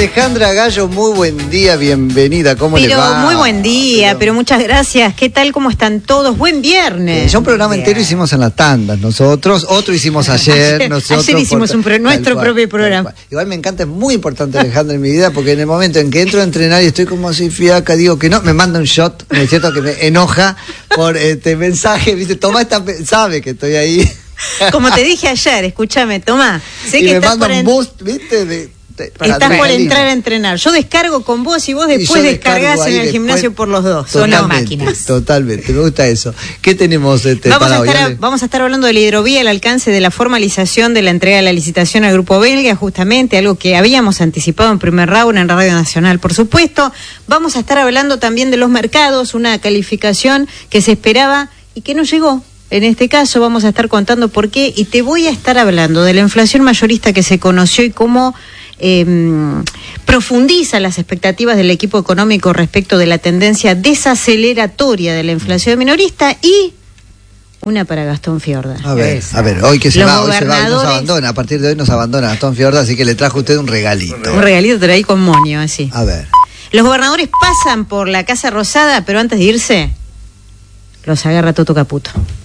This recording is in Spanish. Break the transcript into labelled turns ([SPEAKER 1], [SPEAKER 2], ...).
[SPEAKER 1] Alejandra Gallo, muy buen día, bienvenida, ¿cómo le va?
[SPEAKER 2] Muy buen día, pero muchas gracias. ¿Qué tal? ¿Cómo están todos? Buen viernes.
[SPEAKER 1] Ya un programa entero hicimos en las tandas nosotros, otro hicimos ayer.
[SPEAKER 2] Ayer hicimos nuestro propio programa.
[SPEAKER 1] Igual me encanta, es muy importante, Alejandra, en mi vida, porque en el momento en que entro a entrenar y estoy como así fiaca, digo que no, me manda un shot, ¿no es cierto? Que me enoja por mensaje, ¿viste? Tomá sabe que estoy ahí.
[SPEAKER 2] Como te dije ayer, escúchame, Tomá. Sé
[SPEAKER 1] y
[SPEAKER 2] que
[SPEAKER 1] me
[SPEAKER 2] estás
[SPEAKER 1] manda un boost, ¿viste?
[SPEAKER 2] Estás por entrar a entrenar. Yo descargo con vos y vos después descargás en el gimnasio por los dos. Son las máquinas.
[SPEAKER 1] Totalmente, me gusta eso. ¿Qué tenemos
[SPEAKER 2] vamos a estar hablando de la hidrovía, el alcance de la formalización de la entrega de la licitación al Grupo Belga, justamente algo que habíamos anticipado en primer round en Radio Nacional, por supuesto. Vamos a estar hablando también de los mercados, una calificación que se esperaba y que no llegó. En este caso vamos a estar contando por qué y te voy a estar hablando de la inflación mayorista que se conoció y cómo profundiza las expectativas del equipo económico respecto de la tendencia desaceleratoria de la inflación minorista y una para Gastón Fiorda.
[SPEAKER 1] A ver, hoy que se va, y nos abandona, a partir de hoy nos abandona Gastón Fiorda, así que le trajo usted un regalito.
[SPEAKER 2] Un regalito traí con moño, así.
[SPEAKER 1] A ver.
[SPEAKER 2] Los gobernadores pasan por la Casa Rosada, pero antes de irse, los agarra Toto Caputo.